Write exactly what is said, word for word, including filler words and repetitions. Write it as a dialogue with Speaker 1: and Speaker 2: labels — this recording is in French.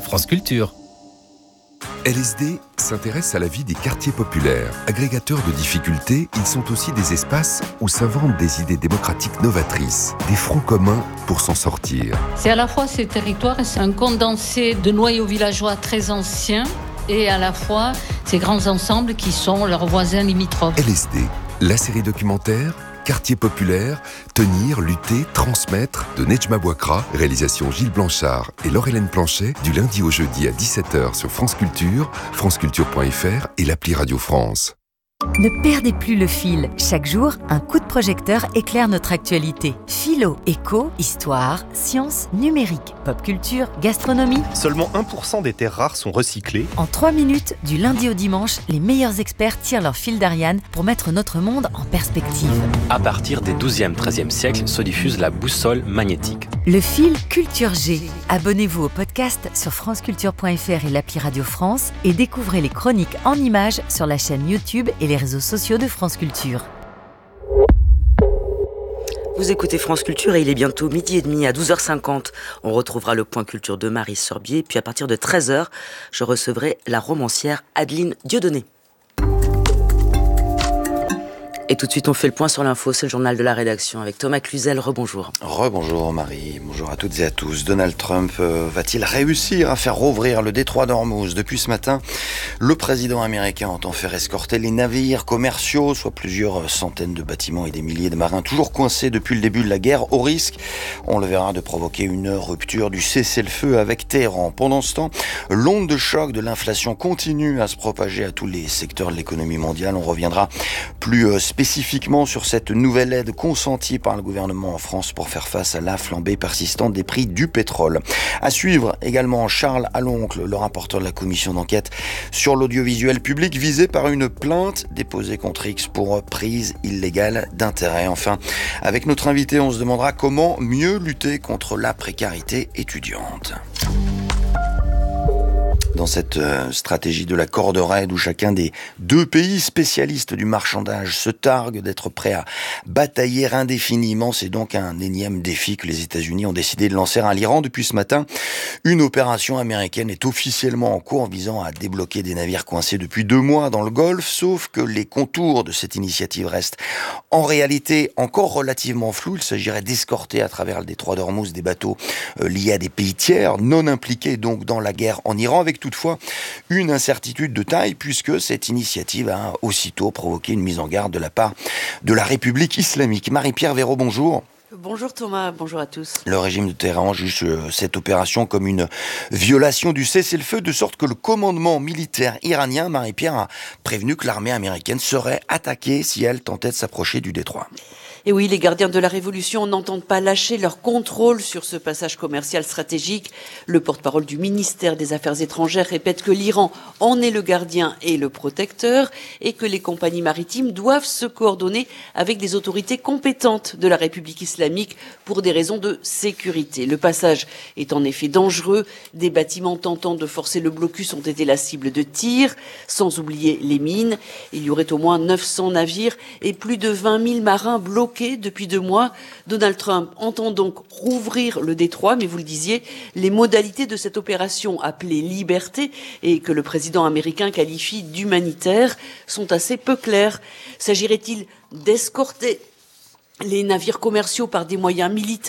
Speaker 1: France Culture.
Speaker 2: L S D s'intéresse à la vie des quartiers populaires. Agrégateurs de difficultés, ils sont aussi des espaces où s'inventent des idées démocratiques novatrices, des fronts communs pour s'en sortir.
Speaker 3: C'est à la fois ces territoires, c'est un condensé de noyaux villageois très anciens et à la fois ces grands ensembles qui sont leurs voisins limitrophes.
Speaker 2: L S D, la série documentaire Quartier populaire, tenir, lutter, transmettre de Nejma Bouakra, réalisation Gilles Blanchard et Laure-Hélène Planchet, du lundi au jeudi à dix-sept heures sur France Culture, franceculture point f r et l'appli Radio France.
Speaker 4: Ne perdez plus le fil. Chaque jour, un coup de projecteur éclaire notre actualité. Philo, éco, histoire, sciences, numérique, pop culture, gastronomie.
Speaker 5: Seulement un pour cent des terres rares sont recyclées.
Speaker 4: En trois minutes, du lundi au dimanche, les meilleurs experts tirent leur fil d'Ariane pour mettre notre monde en perspective.
Speaker 6: À partir des douzième treizième siècles se diffuse la boussole magnétique.
Speaker 4: Le fil Culture G. Abonnez-vous au podcast sur franceculture point f r et l'appli Radio France et découvrez les chroniques en images sur la chaîne YouTube et les réseaux sociaux de France Culture.
Speaker 7: Vous écoutez France Culture et il est bientôt midi et demi à douze heures cinquante. On retrouvera le point culture de Marie Sorbier. Puis à partir de treize heures, je recevrai la romancière Adeline Dieudonné. Et tout de suite, on fait le point sur l'info, c'est le journal de la rédaction avec Thomas Cluzel. Rebonjour.
Speaker 8: Rebonjour Marie, bonjour à toutes et à tous. Donald Trump euh, va-t-il réussir à faire rouvrir le détroit d'Ormuz ? Depuis ce matin, le président américain entend faire escorter les navires commerciaux, soit plusieurs centaines de bâtiments et des milliers de marins toujours coincés depuis le début de la guerre, au risque, on le verra, de provoquer une rupture du cessez-le-feu avec Téhéran. Pendant ce temps, l'onde de choc de l'inflation continue à se propager à tous les secteurs de l'économie mondiale. On reviendra plus euh, spécifiquement sur cette nouvelle aide consentie par le gouvernement en France pour faire face à la flambée persistante des prix du pétrole. À suivre également Charles Aloncle, le rapporteur de la commission d'enquête sur l'audiovisuel public, visé par une plainte déposée contre X pour prise illégale d'intérêt. Enfin, avec notre invité, on se demandera comment mieux lutter contre la précarité étudiante. Dans cette euh, stratégie de la corde raide où chacun des deux pays spécialistes du marchandage se targue d'être prêt à batailler indéfiniment, c'est donc un énième défi que les États-Unis ont décidé de lancer à l'Iran depuis ce matin. Une opération américaine est officiellement en cours visant à débloquer des navires coincés depuis deux mois dans le Golfe, sauf que les contours de cette initiative restent en réalité encore relativement flous. Il s'agirait d'escorter à travers le détroit d'Ormuz des bateaux euh, liés à des pays tiers, non impliqués donc dans la guerre en Iran, avec toutefois une incertitude de taille puisque cette initiative a aussitôt provoqué une mise en garde de la part de la République islamique. Marie-Pierre Véraud, bonjour.
Speaker 7: Bonjour Thomas, bonjour à tous.
Speaker 8: Le régime de Téhéran juge cette opération comme une violation du cessez-le-feu, de sorte que le commandement militaire iranien, Marie-Pierre, a prévenu que l'armée américaine serait attaquée si elle tentait de s'approcher du détroit.
Speaker 9: Et oui, les gardiens de la Révolution n'entendent pas lâcher leur contrôle sur ce passage commercial stratégique. Le porte-parole du ministère des Affaires étrangères répète que l'Iran en est le gardien et le protecteur et que les compagnies maritimes doivent se coordonner avec des autorités compétentes de la République islamique pour des raisons de sécurité. Le passage est en effet dangereux. Des bâtiments tentant de forcer le blocus ont été la cible de tirs, sans oublier les mines. Il y aurait au moins neuf cents navires et plus de vingt mille marins bloqués depuis deux mois. Donald Trump entend donc rouvrir le détroit, mais vous le disiez, les modalités de cette opération appelée liberté et que le président américain qualifie d'humanitaire sont assez peu claires. S'agirait-il d'escorter les navires commerciaux par des moyens militaires